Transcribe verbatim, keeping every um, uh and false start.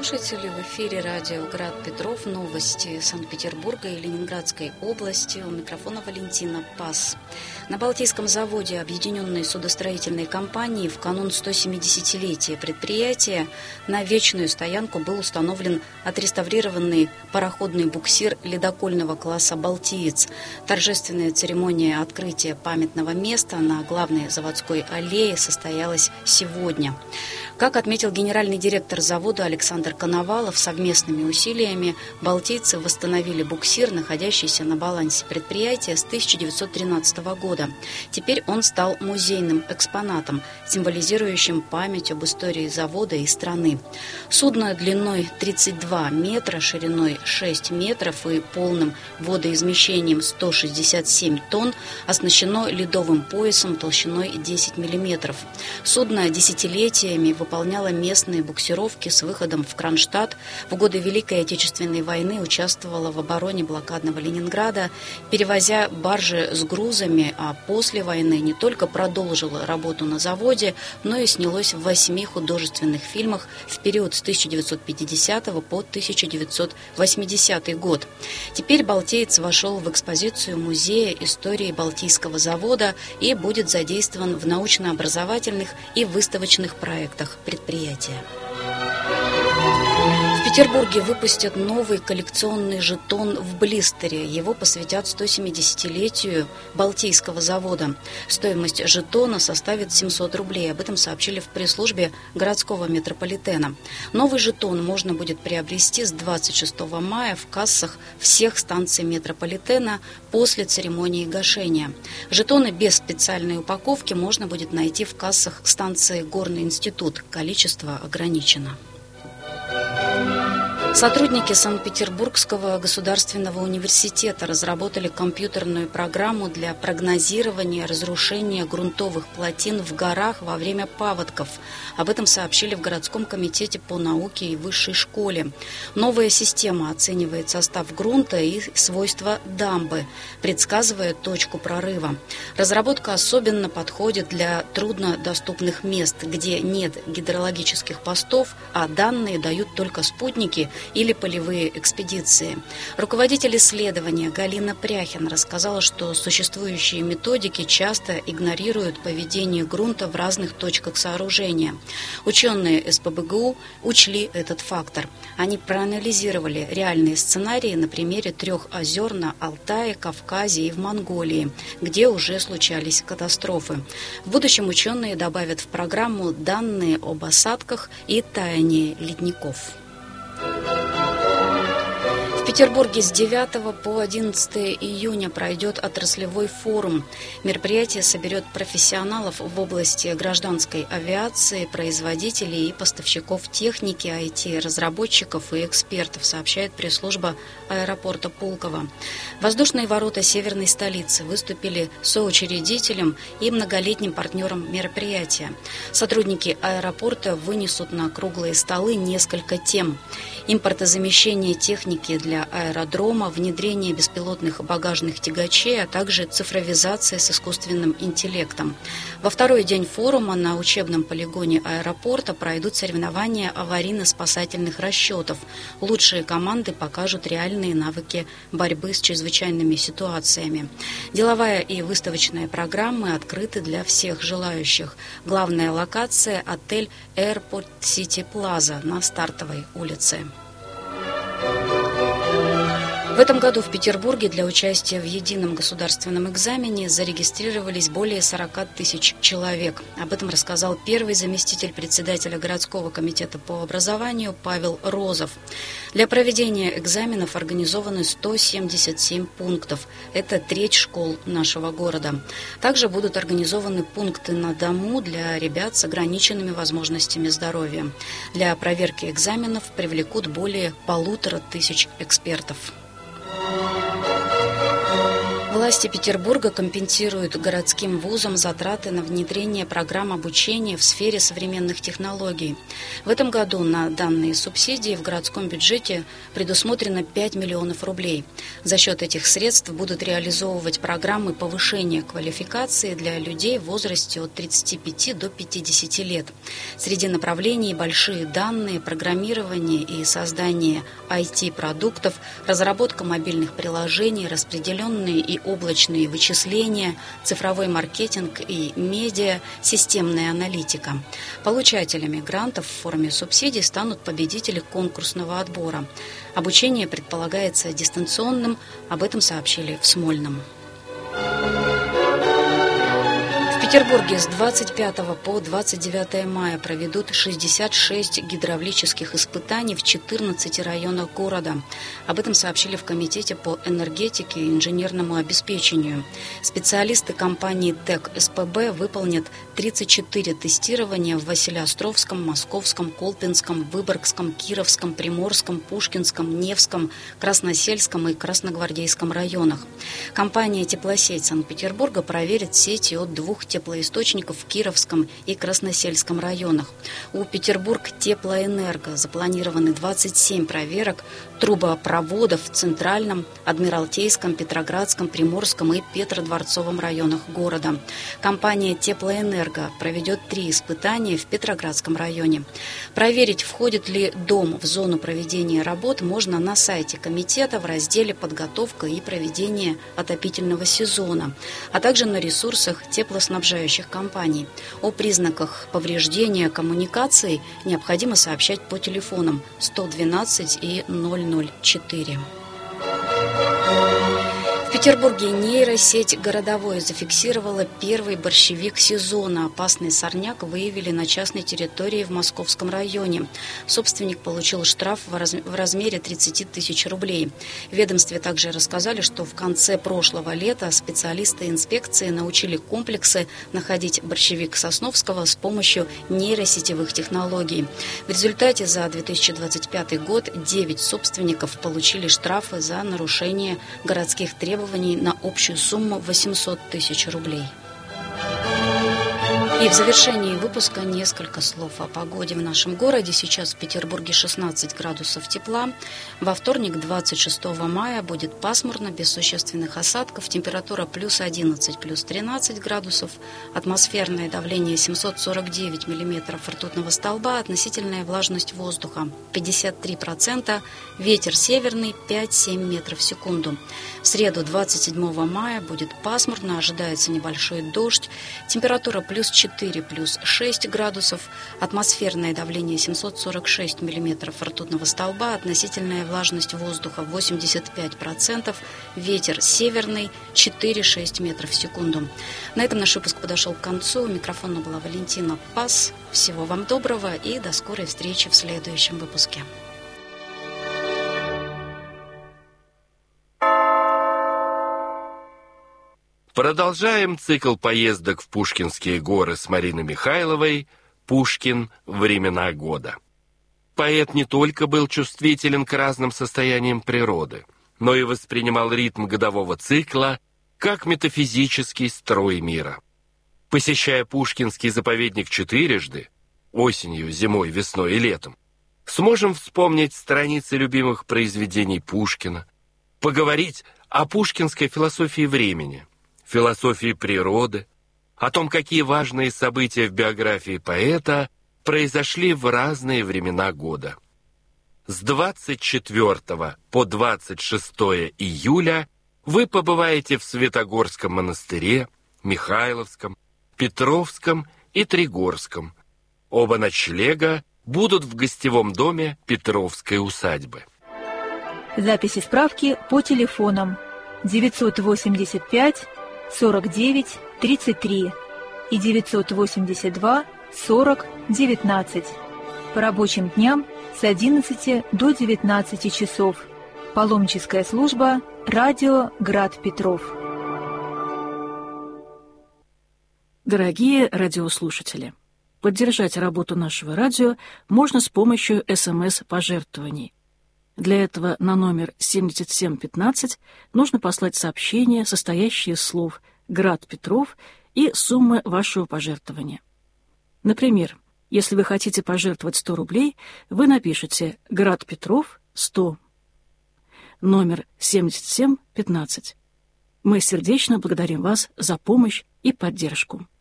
радиослушатели! В эфире радио «Град Петров». Новости Санкт-Петербурга и Ленинградской области. У микрофона Валентина Пас. На Балтийском заводе Объединенной судостроительной компании в канун сто семидесятилетия предприятия на вечную стоянку был установлен отреставрированный пароходный буксир ледокольного класса «Балтиец». Торжественная церемония открытия памятного места на главной заводской аллее состоялась сегодня. Как отметил генеральный директор завода Александр Коновалов, совместными усилиями балтийцы восстановили буксир, находящийся на балансе предприятия с тысяча девятьсот тринадцатого года. Теперь он стал музейным экспонатом, символизирующим память об истории завода и страны. Судно длиной тридцать два метра, шириной шесть метров и полным водоизмещением сто шестьдесят семь тонн оснащено ледовым поясом толщиной десять миллиметров. Судно десятилетиями выполняло местные буксировки с выходом в Кронштадт. В годы Великой Отечественной войны участвовала в обороне блокадного Ленинграда, перевозя баржи с грузами, а после войны не только продолжило работу на заводе, но и снялось в восьми художественных фильмах в период с тысяча девятьсот пятидесятого по тысяча девятьсот восьмидесятый год. Теперь «Балтиец» вошел в экспозицию Музея истории Балтийского завода и будет задействован в научно-образовательных и выставочных проектах предприятия. В Петербурге выпустят новый коллекционный жетон в блистере. Его посвятят сто семидесятилетию Балтийского завода. Стоимость жетона составит семьсот рублей. Об этом сообщили в пресс-службе городского метрополитена. Новый жетон можно будет приобрести с двадцать шестого мая в кассах всех станций метрополитена после церемонии гашения. Жетоны без специальной упаковки можно будет найти в кассах станции «Горный институт». Количество ограничено. Сотрудники Санкт-Петербургского государственного университета разработали компьютерную программу для прогнозирования разрушения грунтовых плотин в горах во время паводков. Об этом сообщили в городском комитете по науке и высшей школе. Новая система оценивает состав грунта и свойства дамбы, предсказывая точку прорыва. Разработка особенно подходит для труднодоступных мест, где нет гидрологических постов, а данные дают только спутники или полевые экспедиции. Руководитель исследования Галина Пряхина рассказала, что существующие методики часто игнорируют поведение грунта в разных точках сооружения. Ученые СПбГУ учли этот фактор. Они проанализировали реальные сценарии на примере трех озер на Алтае, Кавказе и в Монголии, где уже случались катастрофы. В будущем ученые добавят в программу данные об осадках и таянии ледников. В Петербурге с девятого по одиннадцатое июня пройдет отраслевой форум. Мероприятие соберет профессионалов в области гражданской авиации, производителей и поставщиков техники, ай ти-разработчиков и экспертов, сообщает пресс-служба аэропорта Пулково. Воздушные ворота северной столицы выступили соучредителем и многолетним партнером мероприятия. Сотрудники аэропорта вынесут на круглые столы несколько тем: импортозамещение техники для аэродрома, внедрение беспилотных багажных тягачей, а также цифровизация с искусственным интеллектом. Во второй день форума на учебном полигоне аэропорта пройдут соревнования аварийно-спасательных расчетов. Лучшие команды покажут реальные навыки борьбы с чрезвычайными ситуациями. Деловая и выставочная программы открыты для всех желающих. Главная локация – отель Airport City Plaza на Стартовой улице. В этом году в Петербурге для участия в едином государственном экзамене зарегистрировались более сорок тысяч человек. Об этом рассказал первый заместитель председателя городского комитета по образованию Павел Розов. Для проведения экзаменов организованы сто семьдесят семь пунктов. Это треть школ нашего города. Также будут организованы пункты на дому для ребят с ограниченными возможностями здоровья. Для проверки экзаменов привлекут более полутора тысяч экспертов. Власти Петербурга компенсируют городским вузам затраты на внедрение программ обучения в сфере современных технологий. В этом году на данные субсидии в городском бюджете предусмотрено пять миллионов рублей. За счет этих средств будут реализовывать программы повышения квалификации для людей в возрасте от тридцати пяти до пятидесяти лет. Среди направлений большие данные, программирование и создание ай ти-продуктов, разработка мобильных приложений, распределенные и облачные вычисления, цифровой маркетинг и медиа, системная аналитика. Получателями грантов в форме субсидий станут победители конкурсного отбора. Обучение предполагается дистанционным, об этом сообщили в Смольном. В Петербурге с двадцать пятого по двадцать девятое мая проведут шестьдесят шесть гидравлических испытаний в четырнадцати районах города. Об этом сообщили в Комитете по энергетике и инженерному обеспечению. Специалисты компании ТЭК СПБ выполнят тридцать четыре тестирования в Василеостровском, Московском, Колпинском, Выборгском, Кировском, Приморском, Пушкинском, Невском, Красносельском и Красногвардейском районах. Компания «Теплосеть» Санкт-Петербурга проверит сети от двух теплоисточников теплоисточников в Кировском и Красносельском районах. У Петербург Теплоэнерго запланированы двадцать семь проверок трубопроводов в Центральном, Адмиралтейском, Петроградском, Приморском и Петродворцовом районах города. Компания Теплоэнерго проведет три испытания в Петроградском районе. Проверить, входит ли дом в зону проведения работ, можно на сайте комитета в разделе «Подготовка и проведение отопительного сезона», а также на ресурсах теплоснабжения компаний. О признаках повреждения коммуникаций необходимо сообщать по телефонам сто двенадцать и ноль ноль четыре. В Петербурге нейросеть «Городовой» зафиксировала первый борщевик сезона. Опасный сорняк выявили на частной территории в Московском районе. Собственник получил штраф в размере тридцати тысяч рублей. В ведомстве также рассказали, что в конце прошлого лета специалисты инспекции научили комплексы находить борщевик Сосновского с помощью нейросетевых технологий. В результате за две тысячи двадцать пятый год девять собственников получили штрафы за нарушение городских требований на общую сумму восемьсот тысяч рублей. И в завершении выпуска несколько слов о погоде в нашем городе. Сейчас в Петербурге шестнадцать градусов тепла. Во вторник, двадцать шестого мая, будет пасмурно, без существенных осадков. Температура плюс одиннадцать, плюс тринадцать градусов. Атмосферное давление семьсот сорок девять миллиметров ртутного столба. Относительная влажность воздуха пятьдесят три процента. Ветер северный пять-семь метров в секунду. В среду, двадцать седьмого мая, будет пасмурно. Ожидается небольшой дождь. Температура плюс четыре, плюс шесть градусов. Атмосферное давление семьсот сорок шесть миллиметров ртутного столба. Относительная влажность воздуха восемьдесят пять процентов. Ветер северный четыре-шесть метров в секунду. На этом наш выпуск подошел к концу. У микрофона была Валентина Пас. Всего вам доброго и до скорой встречи в следующем выпуске. Продолжаем цикл поездок в Пушкинские горы с Мариной Михайловой «Пушкин. Времена года». Поэт не только был чувствителен к разным состояниям природы, но и воспринимал ритм годового цикла как метафизический строй мира. Посещая Пушкинский заповедник четырежды, осенью, зимой, весной и летом, сможем вспомнить страницы любимых произведений Пушкина, поговорить о пушкинской философии времени, философии природы, о том, какие важные события в биографии поэта произошли в разные времена года. С двадцать четвёртого по двадцать шестое июля вы побываете в Святогорском монастыре, Михайловском, Петровском и Тригорском. Оба ночлега будут в гостевом доме Петровской усадьбы. Записи справки по телефонам девятьсот восемьдесят пять сорок девять тридцать три и девятьсот восемьдесят два сорок девятнадцать. По рабочим дням с одиннадцати до девятнадцати часов. Паломническая служба «Радио Град Петров». Дорогие радиослушатели, поддержать работу нашего радио можно с помощью эс эм эс-пожертвований. Для этого на номер семьдесят семь пятнадцать нужно послать сообщение, состоящее из слов «Град Петров» и суммы вашего пожертвования. Например, если вы хотите пожертвовать сто рублей, вы напишите «Град Петров сто». Номер семьдесят семь пятнадцать. Мы сердечно благодарим вас за помощь и поддержку.